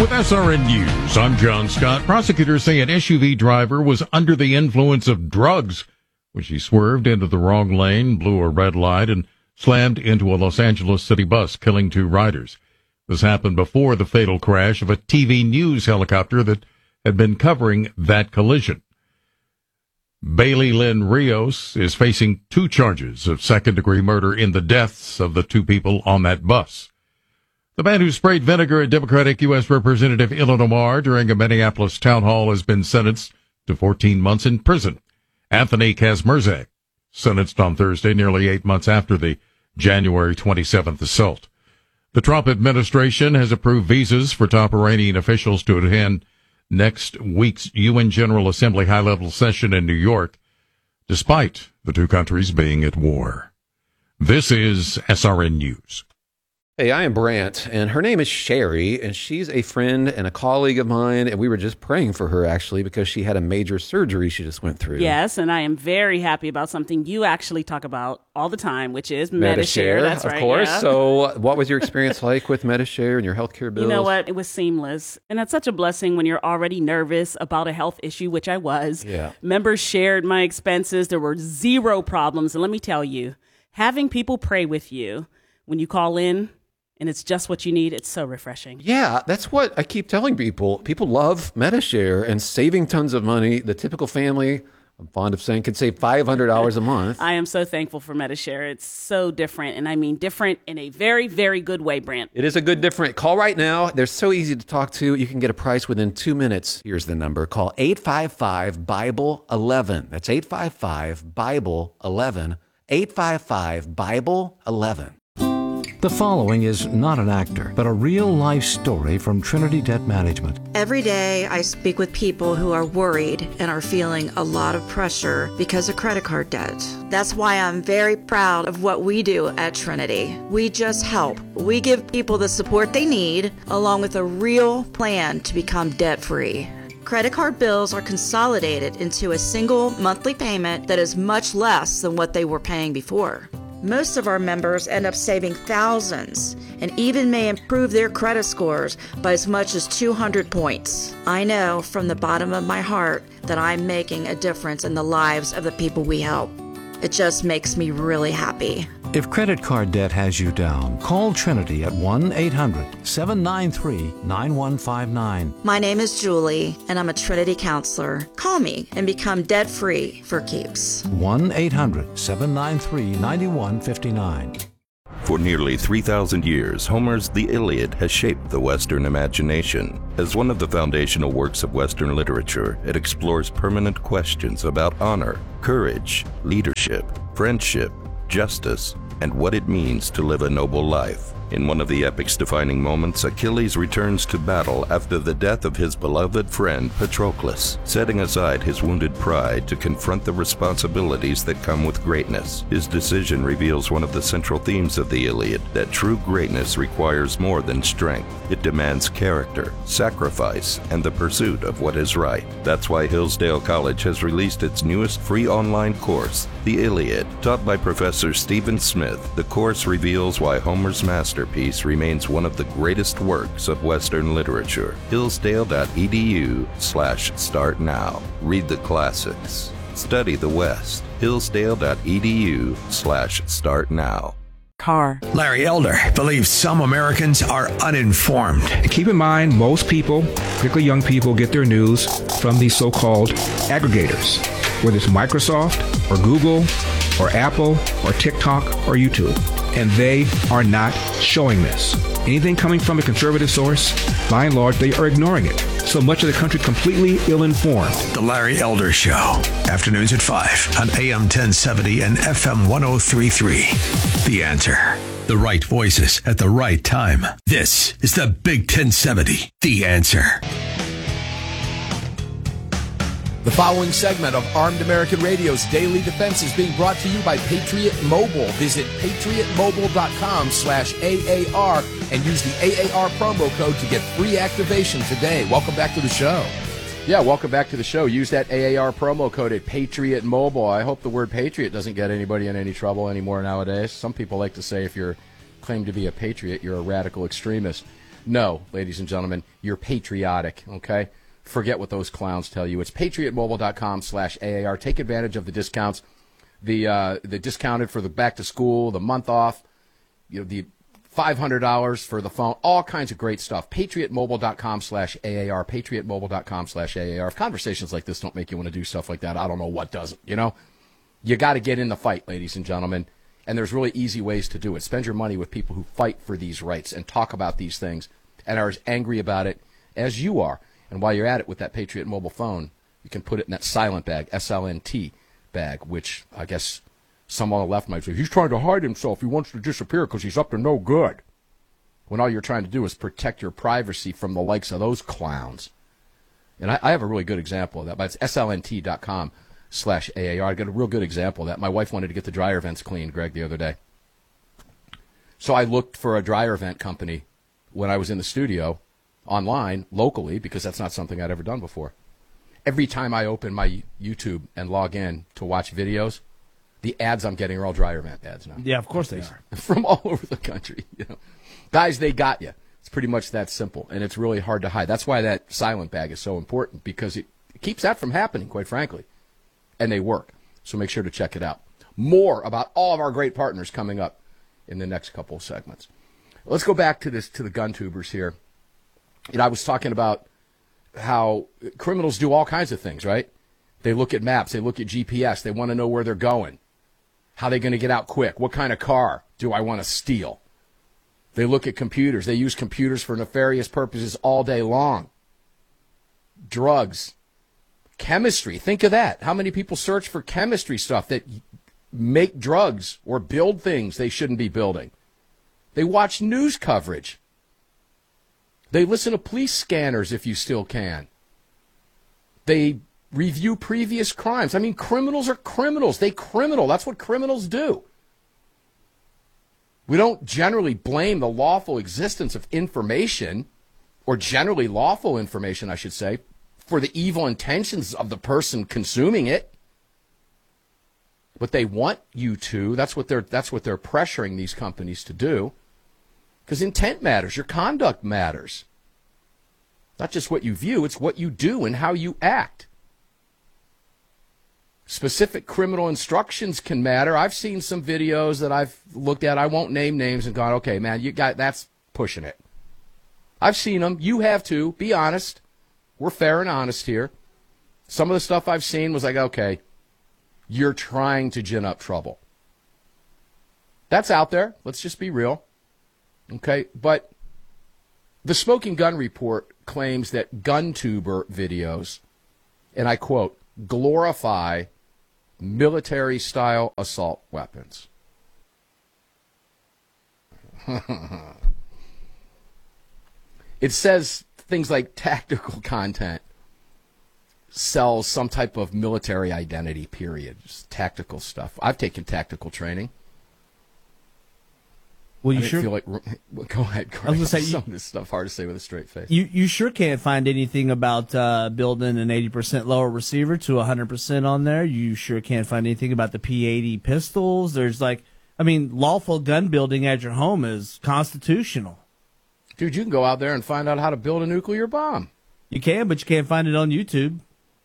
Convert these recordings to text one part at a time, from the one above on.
With SRN News, I'm John Scott. Prosecutors say an SUV driver was under the influence of drugs when she swerved into the wrong lane, blew a red light, and slammed into a Los Angeles city bus, killing 2 riders. This happened before the fatal crash of a TV news helicopter that had been covering that collision. Bailey Lynn Rios is facing 2 charges of second-degree murder in the deaths of the 2 people on that bus. The man who sprayed vinegar at Democratic U.S. Representative Ilhan Omar during a Minneapolis town hall has been sentenced to 14 months in prison. Anthony Kazmierzak, sentenced on Thursday, nearly 8 months after the January 27th assault. The Trump administration has approved visas for top Iranian officials to attend next week's UN General Assembly high-level session in New York, despite the 2 countries being at war. This is SRN News. Hey, I am Brant, and her name is Sherry, and she's a friend and a colleague of mine, and we were just praying for her, actually, because she had a major surgery she just went through. Yes, and I am very happy about something you actually talk about all the time, which is Medi-Share. That's right, of course. Yeah. So what was your experience like with Medi-Share and your healthcare bills? You know what? It was seamless, and that's such a blessing when you're already nervous about a health issue, which I was. Yeah. Members shared my expenses. There were 0 problems, and let me tell you, having people pray with you when you call in, and it's just what you need, it's so refreshing. Yeah, that's what I keep telling people. People love Medi-Share and saving tons of money. The typical family, I'm fond of saying, could save $500 a month. I am so thankful for Medi-Share. It's so different, and I mean different in a very, very good way, Brant. It is a good different. Call right now. They're so easy to talk to. You can get a price within 2 minutes. Here's the number. Call 855-BIBLE-11. That's 855-BIBLE-11. 855-BIBLE-11. The following is not an actor, but a real-life story from Trinity Debt Management. Every day, I speak with people who are worried and are feeling a lot of pressure because of credit card debt. That's why I'm very proud of what we do at Trinity. We just help. We give people the support they need, along with a real plan to become debt-free. Credit card bills are consolidated into a single monthly payment that is much less than what they were paying before. Most of our members end up saving thousands and even may improve their credit scores by as much as 200 points. I know from the bottom of my heart that I'm making a difference in the lives of the people we help. It just makes me really happy. If credit card debt has you down, call Trinity at 1-800-793-9159. My name is Julie, and I'm a Trinity counselor. Call me and become debt-free for keeps. 1-800-793-9159. For nearly 3,000 years, Homer's The Iliad has shaped the Western imagination. As one of the foundational works of Western literature, it explores permanent questions about honor, courage, leadership, friendship, justice, and what it means to live a noble life. In one of the epic's defining moments, Achilles returns to battle after the death of his beloved friend Patroclus, setting aside his wounded pride to confront the responsibilities that come with greatness. His decision reveals one of the central themes of the Iliad, that true greatness requires more than strength. It demands character, sacrifice, and the pursuit of what is right. That's why Hillsdale College has released its newest free online course, The Iliad. Taught by Professor Stephen Smith, the course reveals why Homer's masterpiece remains one of the greatest works of Western literature. Hillsdale.edu/start now. Read the classics. Study the West. Hillsdale.edu/start now. Car. Larry Elder believes some Americans are uninformed. Keep in mind, most people, particularly young people, get their news from these so-called aggregators, whether it's Microsoft or Google or Apple or TikTok or YouTube. And they are not showing this. Anything coming from a conservative source, by and large, they are ignoring it. So much of the country completely ill-informed. The Larry Elder Show. Afternoons at 5 on AM 1070 and FM 1033. The Answer. The right voices at the right time. This is the Big 1070. The Answer. The following segment of Armed American Radio's Daily Defense is being brought to you by Patriot Mobile. Visit patriotmobile.com/AAR and use the AAR promo code to get free activation today. Welcome back to the show. Yeah, welcome back to the show. Use that AAR promo code at Patriot Mobile. I hope the word patriot doesn't get anybody in any trouble anymore nowadays. Some people like to say if you're claimed to be a patriot, you're a radical extremist. No, ladies and gentlemen, you're patriotic, okay? Forget what those clowns tell you. It's patriotmobile.com/AAR. Take advantage of the discounts, the discounted for the back to school, the month off, the $500 for the phone, all kinds of great stuff. patriotmobile.com/AAR, patriotmobile.com/AAR. If conversations like this don't make you want to do stuff like that, I don't know what doesn't, You got to get in the fight, ladies and gentlemen, and there's really easy ways to do it. Spend your money with people who fight for these rights and talk about these things and are as angry about it as you are. And while you're at it with that Patriot Mobile phone, you can put it in that silent bag, SLNT bag, which I guess some on the left might say, he's trying to hide himself. He wants to disappear because he's up to no good. When all you're trying to do is protect your privacy from the likes of those clowns. And I have a really good example of that, but it's slnt.com/AAR. I got a real good example of that. My wife wanted to get the dryer vents cleaned, Greg, the other day. So I looked for a dryer vent company when I was in the studio online, locally, because that's not something I'd ever done before. Every time I open my YouTube and log in to watch videos, the ads I'm getting are all dryer vent ads now. Yeah, of course they are. From all over the country. Guys, they got you. It's pretty much that simple, and it's really hard to hide. That's why that silent bag is so important, because it keeps that from happening, quite frankly. And they work. So make sure to check it out. More about all of our great partners coming up in the next couple of segments. Let's go back to the gun tubers here. I was talking about how criminals do all kinds of things, right? They look at maps. They look at GPS. They want to know where they're going. How are they going to get out quick? What kind of car do I want to steal? They look at computers. They use computers for nefarious purposes all day long. Drugs. Chemistry. Think of that. How many people search for chemistry stuff that make drugs or build things they shouldn't be building? They watch news coverage. They listen to police scanners if you still can. They review previous crimes. I mean, criminals are criminals. They criminal. That's what criminals do. We don't generally blame the lawful existence of information, or generally lawful information, I should say, for the evil intentions of the person consuming it. But they want you to. That's what they're pressuring these companies to do. Because intent matters. Your conduct matters. Not just what you view, it's what you do and how you act. Specific criminal instructions can matter. I've seen some videos that I've looked at. I won't name names and gone, okay, man, that's pushing it. I've seen them. You have too. Be honest. We're fair and honest here. Some of the stuff I've seen was like, okay, you're trying to gin up trouble. That's out there. Let's just be real. Okay, but the Smoking Gun Report claims that gun-tuber videos, and I quote, glorify military-style assault weapons. It says things like tactical content sells some type of military identity, period. Just tactical stuff. I've taken tactical training. Well, you sure? Feel like, go ahead. I was going to say, some of this stuff hard to say with a straight face. You sure can't find anything about building an 80% lower receiver to 100% on there. You sure can't find anything about the P80 pistols. There's lawful gun building at your home is constitutional. Dude, you can go out there and find out how to build a nuclear bomb. You can, but you can't find it on YouTube.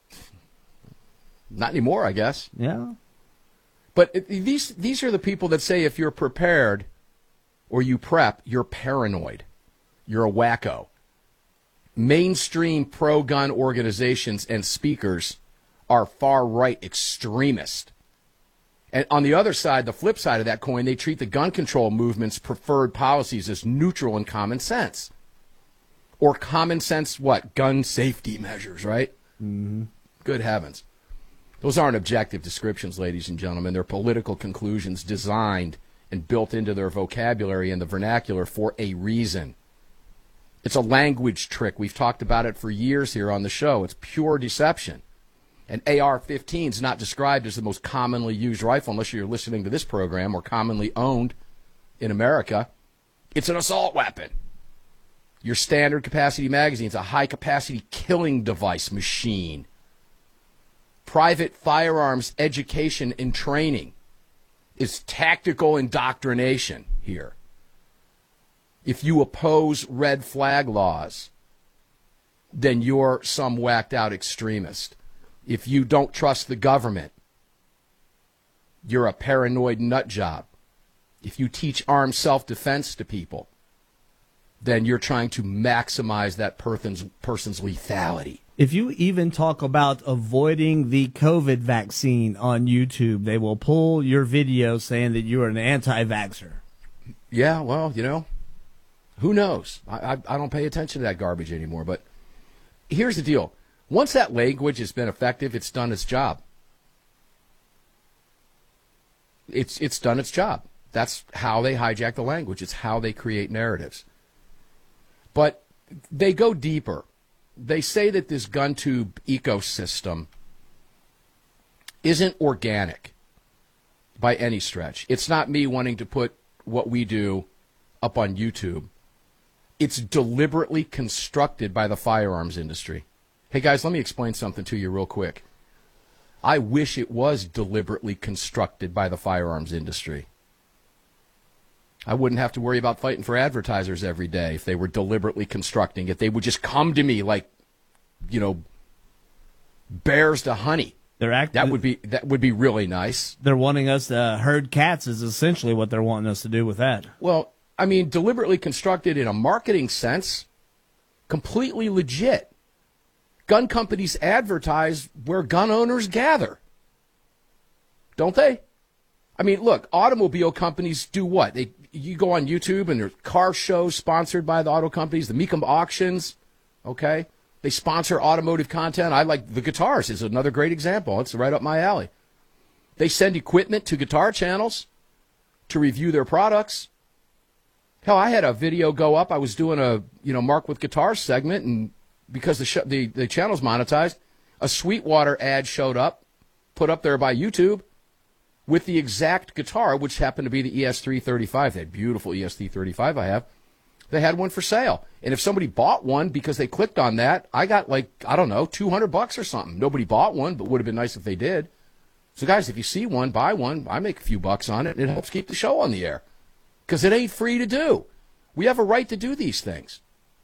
Not anymore, I guess. Yeah. But these are the people that say if you're prepared or you prep, you're paranoid. You're a wacko. Mainstream pro-gun organizations and speakers are far-right extremists. And on the other side, the flip side of that coin, they treat the gun control movement's preferred policies as neutral and common sense. Or common sense, what? Gun safety measures, right? Mm-hmm. Good heavens. Those aren't objective descriptions, ladies and gentlemen. They're political conclusions designed and built into their vocabulary and the vernacular for a reason. It's a language trick. We've talked about it for years here on the show. It's pure deception. An AR-15 is not described as the most commonly used rifle unless you're listening to this program, or commonly owned in America. It's an assault weapon. Your standard capacity magazine is a high-capacity killing device machine. Private firearms education and training is tactical indoctrination here. If you oppose red flag laws, then you're some whacked out extremist. If you don't trust the government, you're a paranoid nut job. If you teach armed self-defense to people, then you're trying to maximize that person's lethality. If you even talk about avoiding the COVID vaccine on YouTube, they will pull your video saying that you are an anti-vaxxer. Yeah, well, you know, who knows? I don't pay attention to that garbage anymore. But here's the deal. Once that language has been effective, it's done its job. It's done its job. That's how they hijack the language. It's how they create narratives. But they go deeper. They say that this GunTube ecosystem isn't organic by any stretch. It's not me wanting to put what we do up on YouTube. It's deliberately constructed by the firearms industry. Hey, guys, let me explain something to you real quick. I wish it was deliberately constructed by the firearms industry. I wouldn't have to worry about fighting for advertisers every day if they were deliberately constructing it. They would just come to me like, you know, bears to honey. That would be really nice. They're wanting us to herd cats is essentially what they're wanting us to do with that. Well, I mean, deliberately constructed in a marketing sense, completely legit. Gun companies advertise where gun owners gather. Don't they? I mean, look, automobile companies do what? You go on YouTube and there's car shows sponsored by the auto companies, the Mecum auctions, okay? They sponsor automotive content. I like the guitars is another great example. It's right up my alley. They send equipment to guitar channels to review their products. Hell, I had a video go up. I was doing a Mark with Guitar segment, and because the channel's monetized, a Sweetwater ad showed up, put up there by YouTube, with the exact guitar, which happened to be the ES335, that beautiful ES335 I have. They had one for sale. And if somebody bought one because they clicked on that, I got like, I don't know, $200 or something. Nobody bought one, but would have been nice if they did. So guys, if you see one, buy one. I make a few bucks on it, and it helps keep the show on the air. Because it ain't free to do. We have a right to do these things.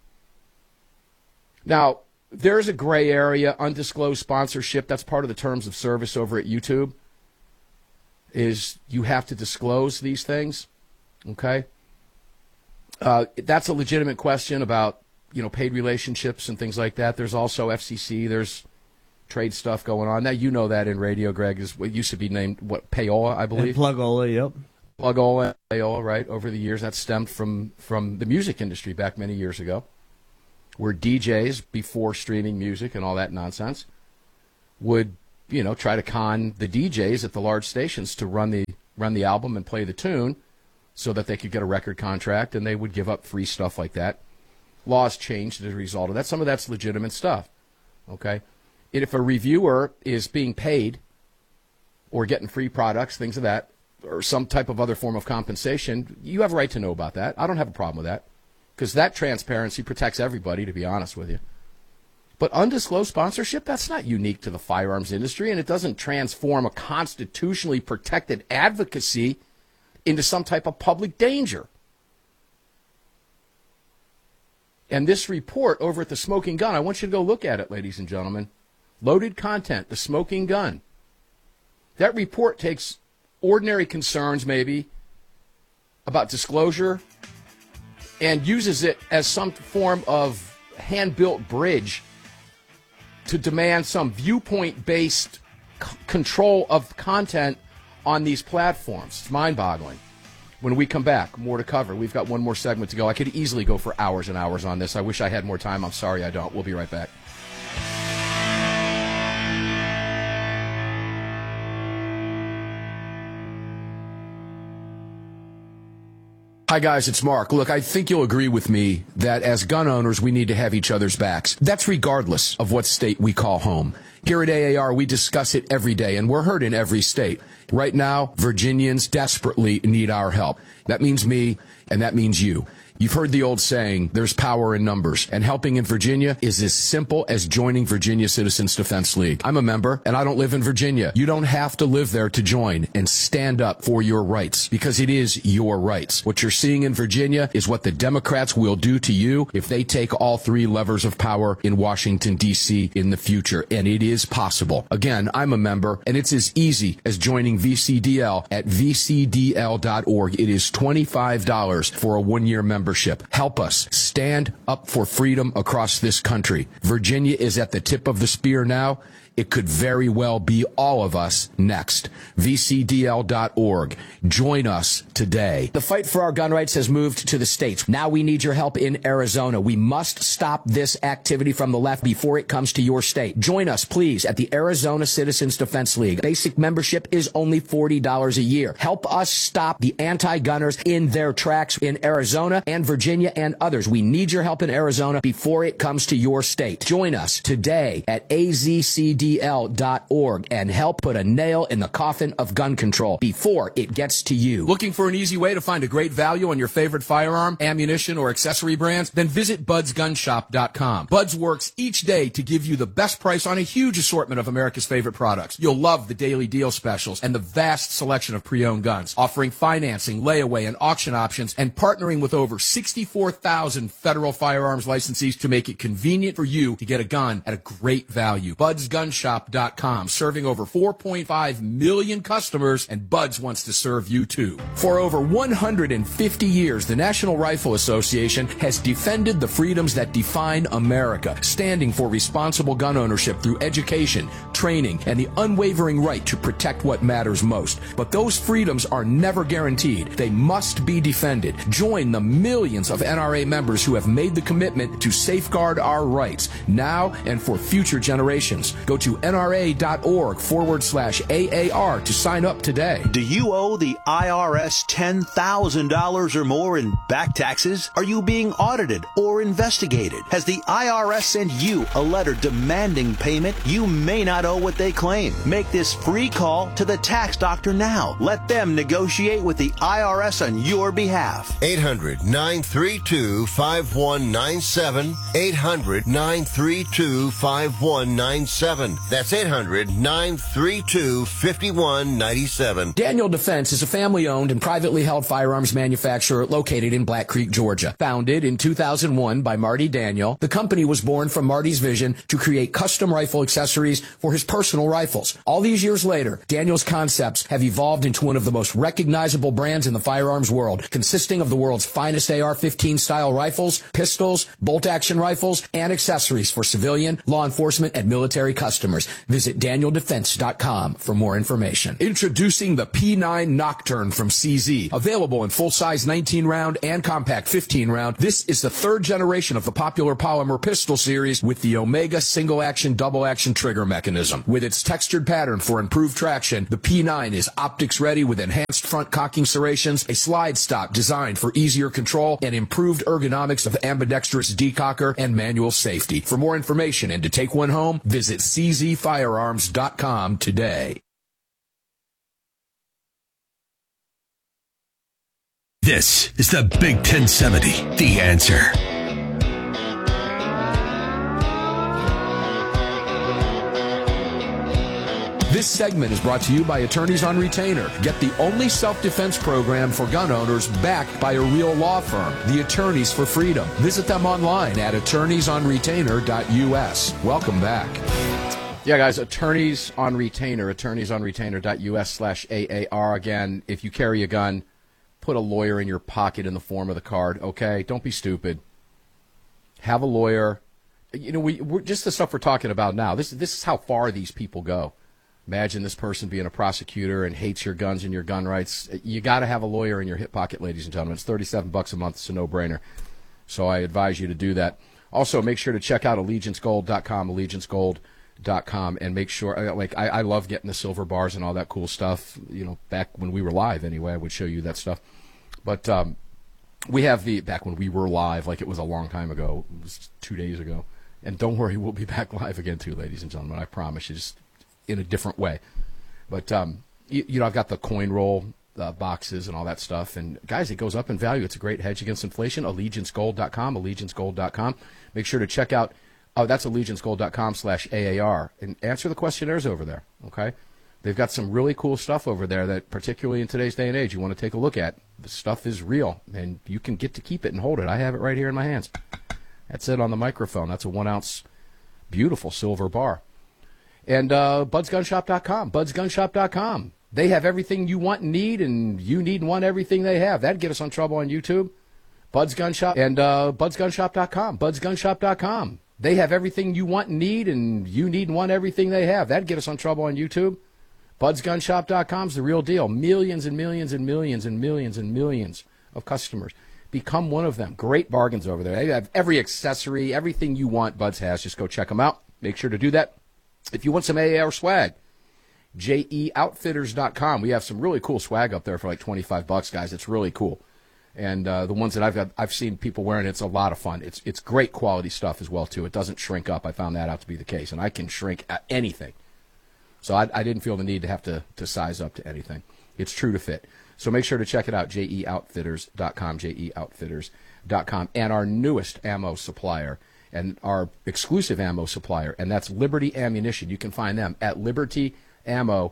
Now, there's a gray area, undisclosed sponsorship. That's part of the terms of service over at YouTube. Is you have to disclose these things, okay? That's a legitimate question about, paid relationships and things like that. There's also FCC. There's trade stuff going on. Now, you know that in radio, Greg, is what used to be named, Payola, I believe? Plugola, yep. Plugola, Payola, right, over the years. That stemmed from the music industry back many years ago, where DJs, before streaming music and all that nonsense, would try to con the DJs at the large stations to run the album and play the tune so that they could get a record contract, and they would give up free stuff like that. Laws changed as a result of that. Some of that's legitimate stuff, okay? And if a reviewer is being paid or getting free products, things of that, or some type of other form of compensation, you have a right to know about that. I don't have a problem with that because that transparency protects everybody, to be honest with you. But undisclosed sponsorship, that's not unique to the firearms industry, and it doesn't transform a constitutionally protected advocacy into some type of public danger. And this report over at The Smoking Gun, I want you to go look at it, ladies and gentlemen. Loaded Content, The Smoking Gun. That report takes ordinary concerns, maybe, about disclosure and uses it as some form of hand-built bridge to demand some viewpoint-based control of content on these platforms. It's mind-boggling. When we come back, more to cover. We've got one more segment to go. I could easily go for hours and hours on this. I wish I had more time. I'm sorry I don't. We'll be right back. Hi, guys, it's Mark. Look, I think you'll agree with me that as gun owners, we need to have each other's backs. That's regardless of what state we call home. Here at AAR, we discuss it every day, and we're heard in every state. Right now, Virginians desperately need our help. That means me, and that means you. You've heard the old saying, there's power in numbers, and helping in Virginia is as simple as joining Virginia Citizens Defense League. I'm a member, and I don't live in Virginia. You don't have to live there to join and stand up for your rights, because it is your rights. What you're seeing in Virginia is what the Democrats will do to you if they take all three levers of power in Washington, D.C. in the future, and it is possible. Again, I'm a member, and it's as easy as joining VCDL at vcdl.org. It is $25 for a one-year membership. Help us stand up for freedom across this country. Virginia is at the tip of the spear now. It could very well be all of us next. VCDL.org. Join us today. The fight for our gun rights has moved to the states. Now we need your help in Arizona. We must stop this activity from the left before it comes to your state. Join us, please, at the Arizona Citizens Defense League. Basic membership is only $40 a year. Help us stop the anti-gunners in their tracks in Arizona and Virginia and others. We need your help in Arizona before it comes to your state. Join us today at AZCD.org and help put a nail in the coffin of gun control before it gets to you. Looking for an easy way to find a great value on your favorite firearm, ammunition, or accessory brands? Then visit budsgunshop.com. Buds works each day to give you the best price on a huge assortment of America's favorite products. You'll love the daily deal specials and the vast selection of pre-owned guns, offering financing, layaway, and auction options, and partnering with over 64,000 federal firearms licensees to make it convenient for you to get a gun at a great value. Budsgunshop.com, serving over 4.5 million customers, and Buds wants to serve you too. For over 150 years, the National Rifle Association has defended the freedoms that define America, standing for responsible gun ownership through education, training, and the unwavering right to protect what matters most. But those freedoms are never guaranteed. They must be defended. Join the millions of NRA members who have made the commitment to safeguard our rights now and for future generations. Go to NRA.org/AAR to sign up today. Do you owe the IRS $10,000 or more in back taxes? Are you being audited or investigated? Has the IRS sent you a letter demanding payment? You may not owe what they claim. Make this free call to the tax doctor now. Let them negotiate with the IRS on your behalf. 800-932-5197. 800-932-5197. That's 800-932-5197. Daniel Defense is a family-owned and privately held firearms manufacturer located in Black Creek, Georgia. Founded in 2001 by Marty Daniel, the company was born from Marty's vision to create custom rifle accessories for his personal rifles. All these years later, Daniel's concepts have evolved into one of the most recognizable brands in the firearms world, consisting of the world's finest AR-15 style rifles, pistols, bolt-action rifles, and accessories for civilian, law enforcement, and military customers. Visit DanielDefense.com for more information. Introducing the P9 Nocturne from CZ. Available in full-size 19-round and compact 15-round, this is the third generation of the popular polymer pistol series with the Omega single-action, double-action trigger mechanism. With its textured pattern for improved traction, the P9 is optics-ready with enhanced front cocking serrations, a slide stop designed for easier control, and improved ergonomics of ambidextrous decocker and manual safety. For more information and to take one home, visit czfirearms.com today. This is the Big 1070, The Answer. This segment is brought to you by Attorneys on Retainer. Get the only self-defense program for gun owners backed by a real law firm, the Attorneys for Freedom. Visit them online at attorneysonretainer.us. Welcome back. Yeah, guys, Attorneys on Retainer, attorneysonretainer.us/AAR. Again, if you carry a gun, put a lawyer in your pocket in the form of the card, okay? Don't be stupid. Have a lawyer. You know, we're just the stuff we're talking about now. This is how far these people go. Imagine this person being a prosecutor and hates your guns and your gun rights. You got to have a lawyer in your hip pocket, ladies and gentlemen. It's $37 a month. It's a no-brainer. So I advise you to do that. Also, make sure to check out AllegianceGold.com, AllegianceGold.com, and make sure, I love getting the silver bars and all that cool stuff. You know, back when we were live anyway, I would show you that stuff. But we have back when we were live, like it was a long time ago. It was 2 days ago. And don't worry, we'll be back live again too, ladies and gentlemen. I promise you, just in a different way. But, you know, I've got the coin roll boxes and all that stuff. And guys, it goes up in value. It's a great hedge against inflation. AllegianceGold.com, AllegianceGold.com. Make sure to check out, that's AllegianceGold.com/AAR, and answer the questionnaires over there, okay? They've got some really cool stuff over there that, particularly in today's day and age, you want to take a look at. The stuff is real, and you can get to keep it and hold it. I have it right here in my hands. That's it on the microphone. That's a 1-ounce beautiful silver bar. And BudsGunShop.com, BudsGunShop.com. They have everything you want and need, and you need and want everything they have. That'd get us on trouble on YouTube. Bud's Gun Shop and BudsGunShop.com, BudsGunShop.com. They have everything you want and need, and you need and want everything they have. That'd get us on trouble on YouTube. BudsGunShop.com is the real deal. Millions and millions and millions and millions and millions of customers. Become one of them. Great bargains over there. They have every accessory, everything you want, Buds has. Just go check them out. Make sure to do that. If you want some AAR swag, JEOutfitters.com. We have some really cool swag up there for like $25, guys. It's really cool. And the ones that I've seen people wearing, it's a lot of fun. It's great quality stuff as well, too. It doesn't shrink up. I found that out to be the case. And I can shrink at anything. So I didn't feel the need to have to size up to anything. It's true to fit. So make sure to check it out, JEOutfitters.com, JEOutfitters.com. And our newest ammo supplier and our exclusive ammo supplier, and that's Liberty Ammunition. You can find them at libertyammo.com,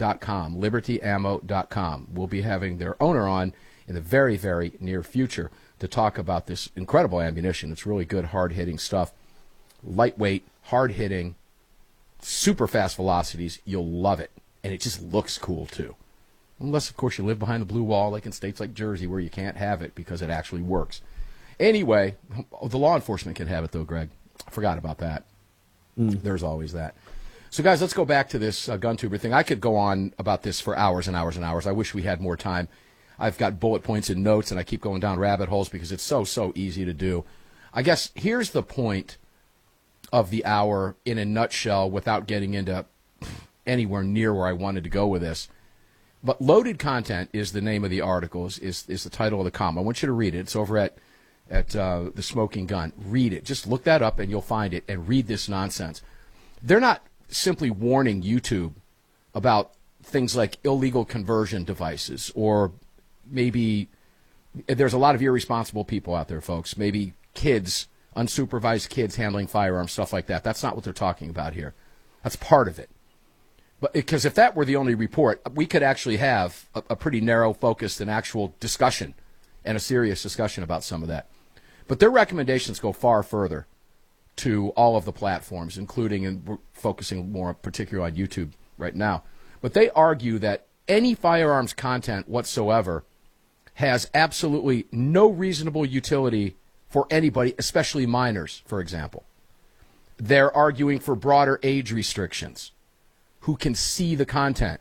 libertyammo.com. We'll be having their owner on in the very, very near future to talk about this incredible ammunition. It's really good, hard-hitting stuff, lightweight, hard-hitting, super fast velocities. You'll love it, and it just looks cool too. Unless, of course, you live behind the blue wall like in states like Jersey where you can't have it because it actually works. Anyway, the law enforcement can have it, though, Greg. I forgot about that. There's always that. So, guys, let's go back to this gun tuber thing. I could go on about this for hours and hours and hours. I wish we had more time. I've got bullet points and notes, and I keep going down rabbit holes because it's so easy to do. I guess here's the point of the hour in a nutshell without getting into anywhere near where I wanted to go with this. But Loaded Content is the name of the article, is the title of the column. I want you to read it. It's over at The Smoking Gun. Read it. Just look that up and you'll find it and read this nonsense. They're not simply warning YouTube about things like illegal conversion devices or maybe there's a lot of irresponsible people out there, folks. Maybe kids, unsupervised kids handling firearms, stuff like that. That's not what they're talking about here. That's part of it. But because if that were the only report, we could actually have a pretty narrow, focused, and actual discussion and a serious discussion about some of that. But their recommendations go far further to all of the platforms, including, and we're focusing more particularly on YouTube right now. But they argue that any firearms content whatsoever has absolutely no reasonable utility for anybody, especially minors, for example. They're arguing for broader age restrictions. Who can see the content?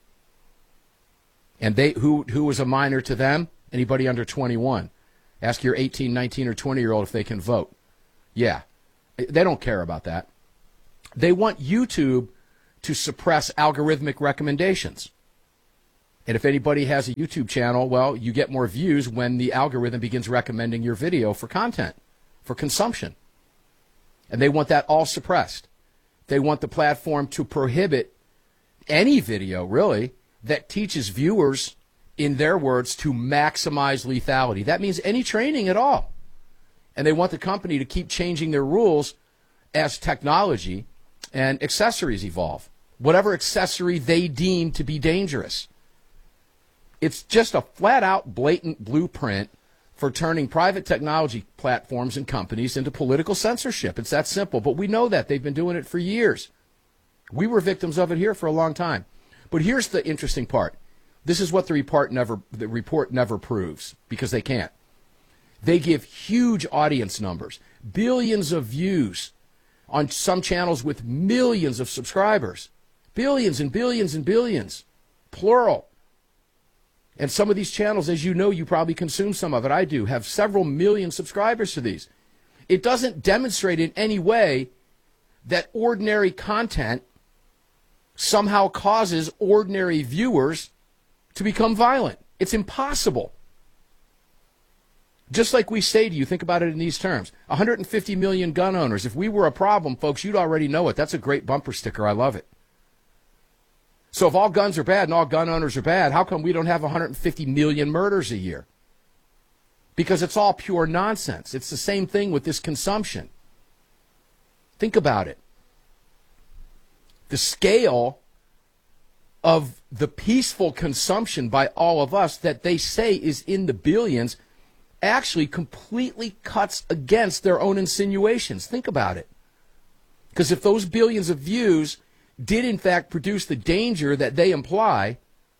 And who is a minor to them? Anybody under 21. Ask your 18, 19, or 20-year-old if they can vote. Yeah, they don't care about that. They want YouTube to suppress algorithmic recommendations. And if anybody has a YouTube channel, well, you get more views when the algorithm begins recommending your video for content, for consumption. And they want that all suppressed. They want the platform to prohibit any video, really, that teaches viewers, in their words, to maximize lethality. That means any training at all. And they want the company to keep changing their rules as technology and accessories evolve. Whatever accessory they deem to be dangerous. It's just a flat-out, blatant blueprint for turning private technology platforms and companies into political censorship. It's that simple. But we know that. They've been doing it for years. We were victims of it here for a long time. But here's the interesting part. This is what the report never proves, because they can't. They give huge audience numbers, billions of views on some channels with millions of subscribers. Billions and billions and billions, plural. And some of these channels, as you know, you probably consume some of it. I do, have several million subscribers to these. It doesn't demonstrate in any way that ordinary content somehow causes ordinary viewers to become violent. It's impossible. Just like we say to you, think about it in these terms. 150 million gun owners. If we were a problem, folks, you'd already know it. That's a great bumper sticker. I love it. So if all guns are bad and all gun owners are bad, how come we don't have 150 million murders a year? Because it's all pure nonsense. It's the same thing with this consumption. Think about it. The scale of the peaceful consumption by all of us that they say is in the billions actually completely cuts against their own insinuations. Think about it. Because if those billions of views did in fact produce the danger that they imply,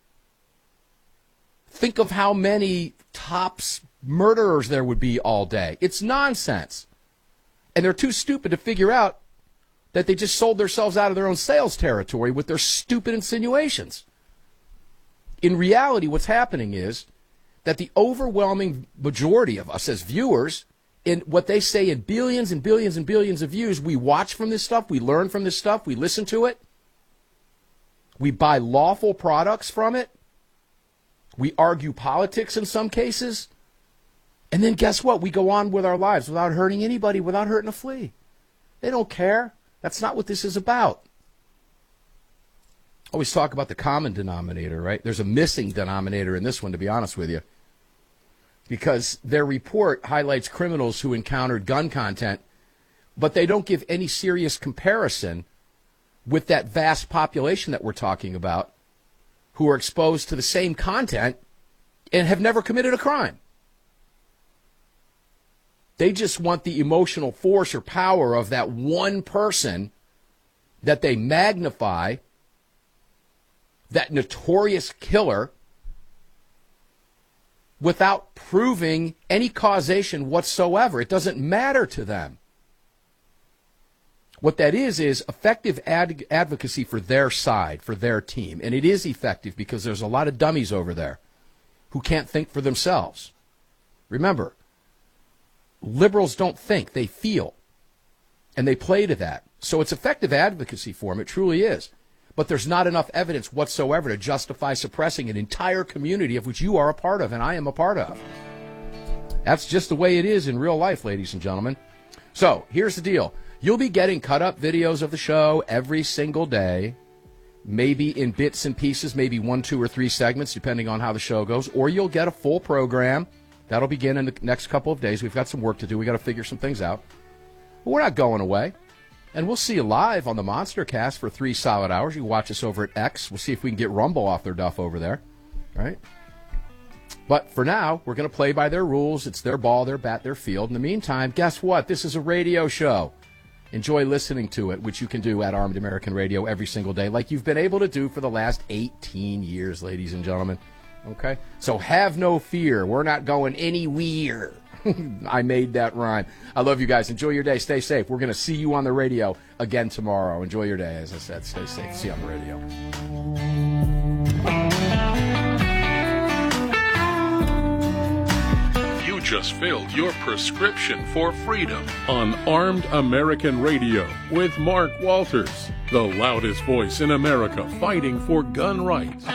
think of how many tops murderers there would be all day. It's nonsense. And they're too stupid to figure out that they just sold themselves out of their own sales territory with their stupid insinuations. In reality, what's happening is that the overwhelming majority of us as viewers, in what they say in billions and billions and billions of views, we watch from this stuff, we learn from this stuff, we listen to it, we buy lawful products from it, we argue politics in some cases, and then guess what? We go on with our lives without hurting anybody, without hurting a flea. They don't care. That's not what this is about. Always talk about the common denominator, right? There's a missing denominator in this one, to be honest with you. Because their report highlights criminals who encountered gun content, but they don't give any serious comparison with that vast population that we're talking about who are exposed to the same content and have never committed a crime. They just want the emotional force or power of that one person that they magnify, that notorious killer, without proving any causation whatsoever. It doesn't matter to them. What that is effective advocacy for their side, for their team. And it is effective because there's a lot of dummies over there who can't think for themselves. Remember, liberals don't think, they feel. And they play to that. So it's effective advocacy for them, it truly is. But there's not enough evidence whatsoever to justify suppressing an entire community of which you are a part of and I am a part of. That's just the way it is in real life, ladies and gentlemen. So here's the deal. You'll be getting cut-up videos of the show every single day, maybe in bits and pieces, maybe 1, 2, or 3 segments, depending on how the show goes, or you'll get a full program. That'll begin in the next couple of days. We've got some work to do. We've got to figure some things out. But we're not going away. And we'll see you live on the Monster Cast for 3 solid hours. You can watch us over at X. We'll see if we can get Rumble off their duff over there. All right? But for now, we're going to play by their rules. It's their ball, their bat, their field. In the meantime, guess what? This is a radio show. Enjoy listening to it, which you can do at Armed American Radio every single day, like you've been able to do for the last 18 years, ladies and gentlemen. Okay? So have no fear. We're not going anywhere. I made that rhyme. I love you guys. Enjoy your day. Stay safe. We're going to see you on the radio again tomorrow. Enjoy your day. As I said, stay safe. See you on the radio. You just filled your prescription for freedom on Armed American Radio with Mark Walters, the loudest voice in America fighting for gun rights.